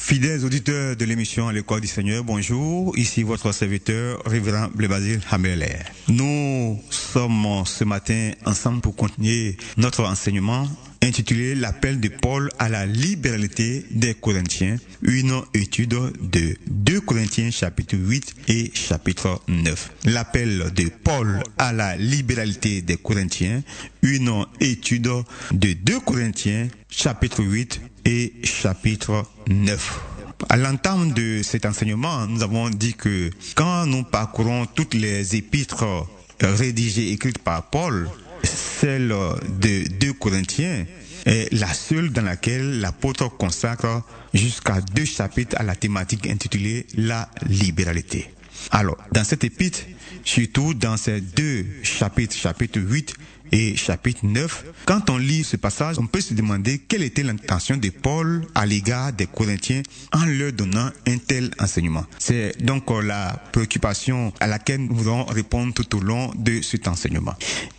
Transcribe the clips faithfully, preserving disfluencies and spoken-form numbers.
Fidèles auditeurs de l'émission L'École du Seigneur, bonjour. Ici votre serviteur, Révérend Blé-Basile Hameler. Nous sommes ce matin ensemble pour continuer notre enseignement intitulé L'appel de Paul à la libéralité des Corinthiens, une étude de deux Corinthiens chapitre huit et chapitre neuf. L'appel de Paul à la libéralité des Corinthiens, une étude de deux Corinthiens chapitre huit et chapitre neuf. À l'entame de cet enseignement, nous avons dit que quand nous parcourons toutes les épîtres rédigées, écrites par Paul, celle de deux Corinthiens est la seule dans laquelle l'apôtre consacre jusqu'à deux chapitres à la thématique intitulée la libéralité. Alors, dans cette épître, surtout dans ces deux chapitres, chapitre huit et chapitre neuf, quand on lit ce passage, on peut se demander quelle était l'intention de Paul à l'égard des Corinthiens en leur donnant un tel enseignement. C'est donc la préoccupation à laquelle nous voulons répondre tout au long de cet enseignement.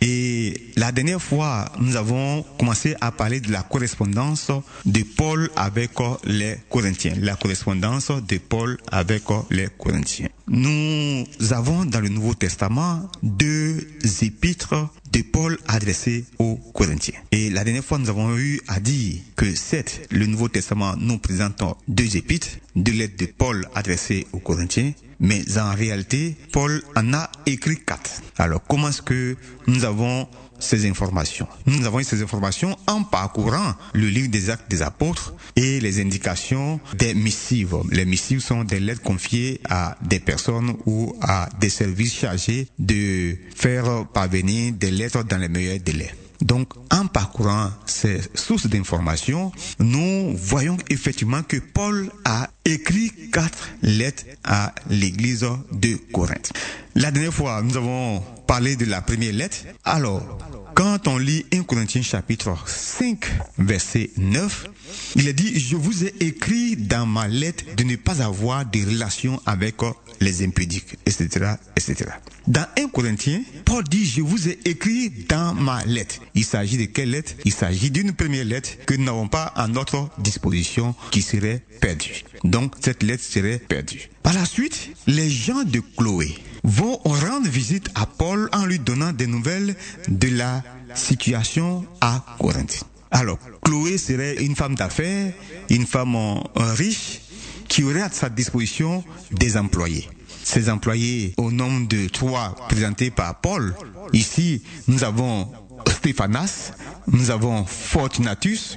Et la dernière fois, nous avons commencé à parler de la correspondance de Paul avec les Corinthiens. La correspondance de Paul avec les Corinthiens. Nous avons dans le Nouveau Testament deux épîtres de Paul adressées aux Corinthiens. Et la dernière fois, nous avons eu à dire que certes, le Nouveau Testament nous présente deux épîtres, deux lettres de Paul adressées aux Corinthiens, mais en réalité, Paul en a écrit quatre. Alors, comment est-ce que nous avons ces informations? Nous avons eu ces informations en parcourant le livre des Actes des Apôtres et les indications des missives. Les missives sont des lettres confiées à des personnes ou à des services chargés de faire parvenir des lettres dans les meilleurs délais. Donc, en parcourant ces sources d'informations, nous voyons effectivement que Paul a écrit quatre lettres à l'église de Corinthe. La dernière fois, nous avons parlé de la première lettre. Alors, quand on lit un Corinthiens chapitre cinq, verset neuf, il est dit « Je vous ai écrit dans ma lettre de ne pas avoir de relations avec les impudiques, et cetera, et cetera » Dans un Corinthiens, Paul dit « Je vous ai écrit dans ma lettre ». Il s'agit de quelle lettre? Il s'agit d'une première lettre que nous n'avons pas à notre disposition qui serait perdue. Donc, cette lettre serait perdue. Par la suite, les gens de Chloé vont rendre visite à Paul en lui donnant des nouvelles de la situation à Corinthe. Alors, Chloé serait une femme d'affaires, une femme euh, riche, qui aurait à sa disposition des employés. Ces employés, au nombre de trois présentés par Paul, ici, nous avons Stéphanas, nous avons Fortunatus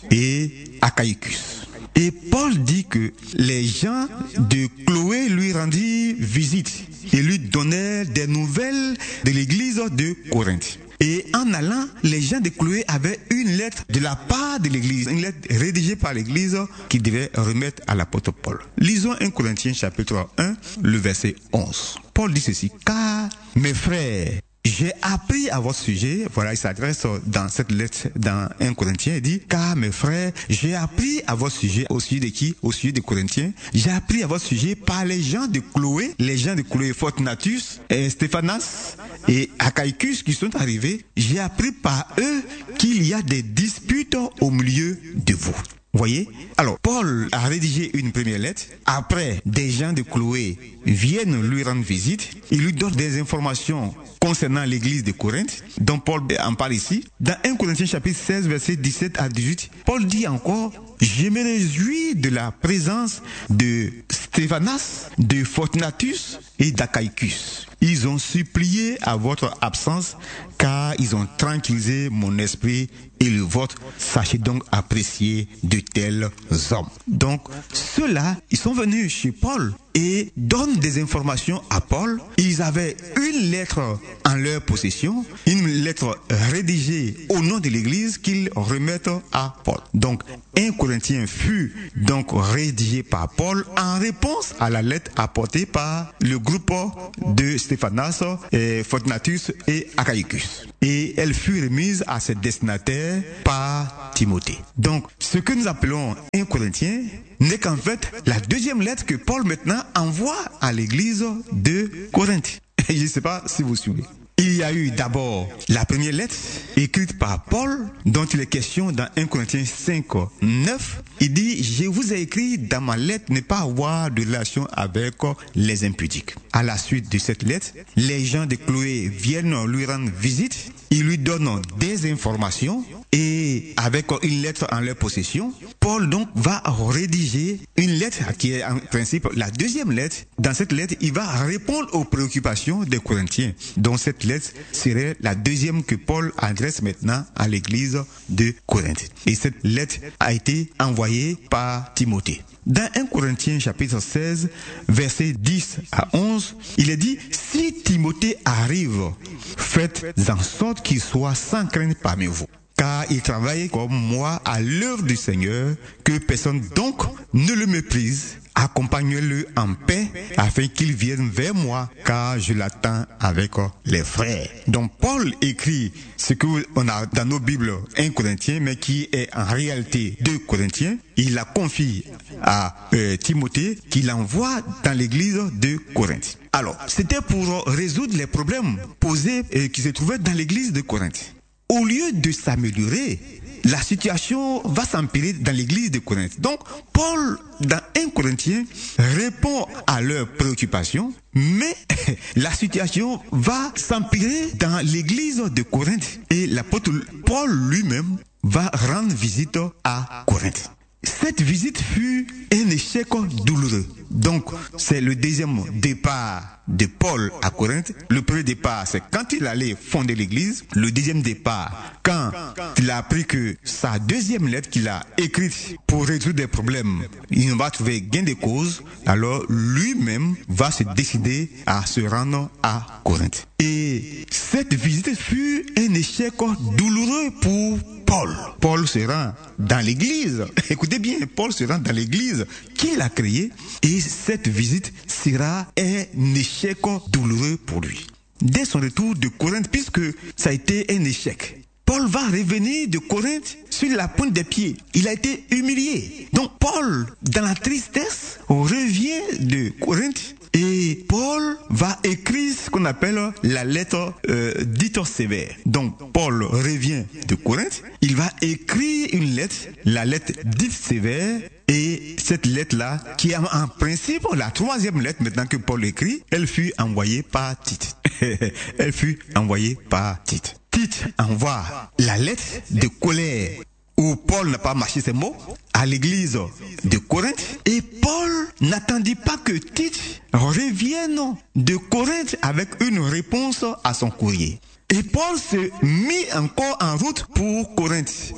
et Achaïcus. Et Paul dit que les gens de Chloé lui rendirent visite et lui donnèrent des nouvelles de l'église de Corinthe. Et en allant, les gens de Chloé avaient une lettre de la part de l'église, une lettre rédigée par l'église qu'ils devaient remettre à l'apôtre Paul. Lisons un Corinthiens chapitre un, le verset onze. Paul dit ceci, « Car mes frères, j'ai appris à votre sujet », voilà, il s'adresse dans cette lettre, dans un Corinthiens, il dit, « Car mes frères, j'ai appris à votre sujet, au sujet de qui? Au sujet des Corinthiens. J'ai appris à votre sujet par les gens de Chloé, les gens de Chloé, Fortunatus, et Stéphanas et Achaïcus qui sont arrivés. J'ai appris par eux qu'il y a des disputes au milieu de vous. » Voyez? Alors, Paul a rédigé une première lettre. Après, des gens de Chloé viennent lui rendre visite. Il lui donne des informations concernant l'église de Corinthe, dont Paul en parle ici. Dans un Corinthiens chapitre seize, versets dix-sept à dix-huit, Paul dit encore, « Je me réjouis de la présence de Stéphanas, de Fortunatus et d'Achaïcus. Ils ont supplié à votre absence, car ils ont tranquillisé mon esprit et le vôtre. Sachez donc apprécier de tels hommes. » Donc, ceux-là, ils sont venus chez Paul et donnent des informations à Paul. Ils avaient une lettre en leur possession, une lettre rédigée au nom de l'église qu'ils remettent à Paul. Donc, un Corinthien fut donc rédigé par Paul en réponse à la lettre apportée par le groupe de Stéphanas, et Fortunatus et Achaïcus. Et elle fut remise à ses destinataires par Timothée. Donc, ce que nous appelons un Corinthien n'est qu'en fait la deuxième lettre que Paul maintenant envoie à l'église de Corinthe. Et je ne sais pas si vous suivez. Il y a eu d'abord la première lettre écrite par Paul, dont il est question dans un Corinthiens cinq, neuf. Il dit, je vous ai écrit dans ma lettre ne pas avoir de relation avec les impudiques. À la suite de cette lettre, les gens de Chloé viennent lui rendre visite. Ils lui donnent des informations et avec une lettre en leur possession, Paul donc va rédiger une lettre qui est en principe la deuxième lettre. Dans cette lettre, il va répondre aux préoccupations des Corinthiens. Donc cette lettre serait la deuxième que Paul adresse maintenant à l'église de Corinthe. Et cette lettre a été envoyée par Timothée. Dans un Corinthiens chapitre seize, versets dix à onze, il est dit, si Timothée arrive, faites en sorte qu'il soit sans crainte parmi vous. Car il travaille comme moi à l'œuvre du Seigneur, que personne donc ne le méprise. Accompagnez-le en paix afin qu'il vienne vers moi, car je l'attends avec les frères. Donc Paul écrit ce que on a dans nos Bibles un Corinthien, mais qui est en réalité deux Corinthiens. Il la confie à euh, Timothée, qui l'envoie dans l'église de Corinthe. Alors, c'était pour résoudre les problèmes posés euh, qui se trouvaient dans l'église de Corinthe. Au lieu de s'améliorer, la situation va s'empirer dans l'église de Corinthe. Donc, Paul, dans un Corinthien, répond à leurs préoccupations, mais la situation va s'empirer dans l'église de Corinthe. Et l'apôtre Paul lui-même va rendre visite à Corinthe. Cette visite fut un échec douloureux. Donc, c'est le deuxième départ de Paul à Corinthe. Le premier départ, c'est quand il allait fonder l'église. Le deuxième départ, quand il a appris que sa deuxième lettre qu'il a écrite pour résoudre des problèmes, il va trouver gain de cause, alors lui-même va se décider à se rendre à Corinthe. Et cette visite fut un échec douloureux pour Paul. Paul se rend dans l'église. Écoutez bien, Paul se rend dans l'église qu'il a créée et cette visite sera un échec douloureux pour lui. Dès son retour de Corinthe, puisque ça a été un échec, Paul va revenir de Corinthe sur la pointe des pieds. Il a été humilié. Donc Paul, dans la tristesse, revient de Corinthe. Et Paul va écrire ce qu'on appelle la lettre euh, dite sévère. Donc Paul revient de Corinthe, il va écrire une lettre, la lettre dite sévère, et cette lettre-là, qui est en principe la troisième lettre maintenant que Paul écrit, elle fut envoyée par Tite. Elle fut envoyée par Tite. Tite envoie la lettre de colère où Paul n'a pas marché ses mots à l'église de Corinthe. Et Paul n'attendit pas que Tite revienne de Corinthe avec une réponse à son courrier. Et Paul se mit encore en route pour Corinthe.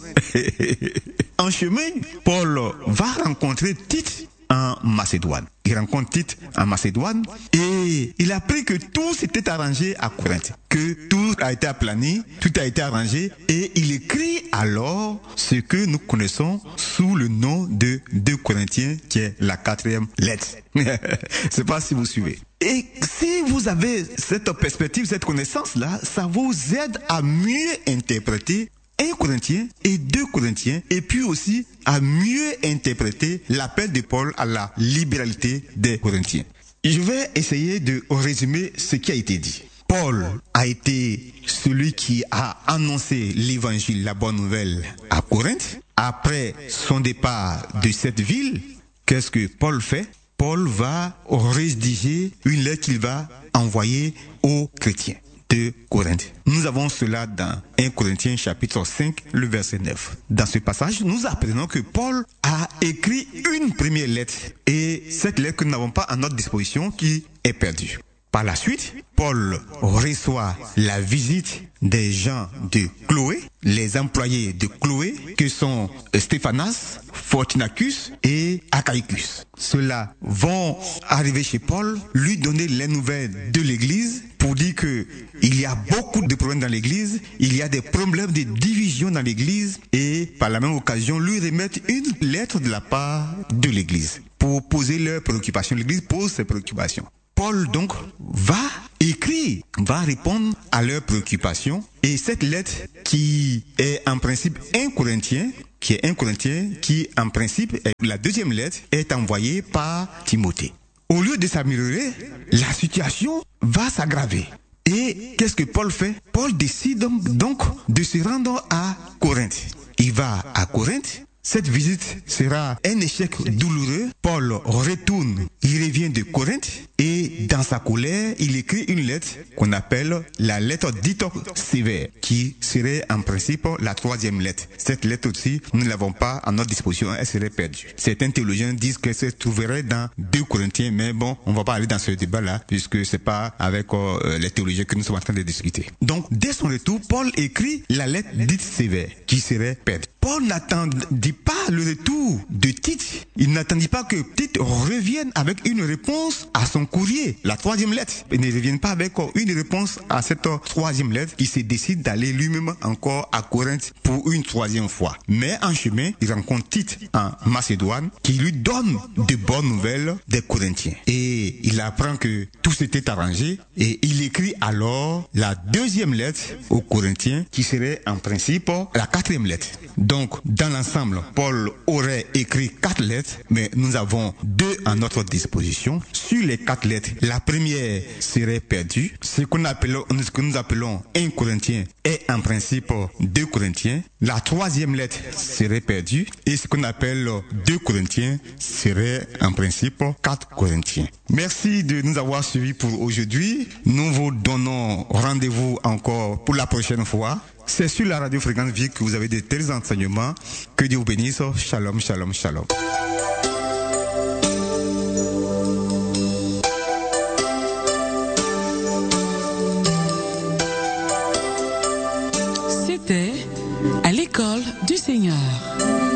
En chemin, Paul va rencontrer Tite en Macédoine. Il rencontre Tite en Macédoine et il apprit que tout s'était arrangé à Corinthe, que tout a été aplani, tout a été arrangé et il écrit alors ce que nous connaissons sous le nom de deux Corinthiens, qui est la quatrième lettre. Je sais pas si vous suivez. Et si vous avez cette perspective, cette connaissance-là, ça vous aide à mieux interpréter un Corinthien et deux Corinthiens, et puis aussi à mieux interpréter l'appel de Paul à la libéralité des Corinthiens. Je vais essayer de résumer ce qui a été dit. Paul a été celui qui a annoncé l'évangile, la bonne nouvelle à Corinthe. Après son départ de cette ville, qu'est-ce que Paul fait? Paul va rédiger une lettre qu'il va envoyer aux chrétiens de Corinthe. Nous avons cela dans un Corinthiens chapitre cinq, le verset neuf. Dans ce passage, nous apprenons que Paul a écrit une première lettre et cette lettre que nous n'avons pas à notre disposition qui est perdue. Par la suite, Paul reçoit la visite des gens de Chloé, les employés de Chloé, que sont Stéphanas, Fortunacus et Achaïcus. Ceux-là vont arriver chez Paul, lui donner les nouvelles de l'église pour dire que il y a beaucoup de problèmes dans l'église, il y a des problèmes de division dans l'église et par la même occasion lui remettre une lettre de la part de l'église pour poser leurs préoccupations. L'église pose ses préoccupations. Paul donc va écrire, va répondre à leurs préoccupations et cette lettre qui est en principe un Corinthien, qui est un Corinthien qui en principe est la deuxième lettre, est envoyée par Timothée. Au lieu de s'améliorer, la situation va s'aggraver. Et qu'est-ce que Paul fait? Paul décide donc de se rendre à Corinthe. Il va à Corinthe. Cette visite sera un échec douloureux. Paul retourne, il revient de Corinthe et dans sa colère, il écrit une lettre qu'on appelle la lettre dite sévère, qui serait en principe la troisième lettre. Cette lettre aussi, nous ne l'avons pas à notre disposition, elle serait perdue. Certains théologiens disent qu'elle se trouverait dans deux Corinthiens, mais bon, on va pas aller dans ce débat-là, puisque c'est pas avec euh, les théologiens que nous sommes en train de discuter. Donc, dès son retour, Paul écrit la lettre dite sévère, qui serait perdue. Paul n'attendit pas le retour de Tite. Il n'attendit pas que Tite revienne avec une réponse à son courrier, la troisième lettre. Il ne revient pas avec une réponse à cette troisième lettre. Il se décide d'aller lui-même encore à Corinthe pour une troisième fois. Mais en chemin, il rencontre Tite en Macédoine qui lui donne de bonnes nouvelles des Corinthiens. Et il apprend que tout s'était arrangé et il écrit alors la deuxième lettre aux Corinthiens qui serait en principe la quatrième lettre. Donc, dans l'ensemble, Paul aurait écrit quatre lettres, mais nous avons deux à notre disposition. Sur les quatre lettres, la première serait perdue. Ce qu'on appelle, ce que nous appelons un Corinthien est en principe deux Corinthiens. La troisième lettre serait perdue et ce qu'on appelle deux Corinthiens serait en principe quatre Corinthiens. Merci de nous avoir suivis pour aujourd'hui. Nous vous donnons rendez-vous encore pour la prochaine fois. C'est sur la radio Fréquence Vie que vous avez de tels enseignements. Que Dieu vous bénisse. Shalom, shalom, shalom.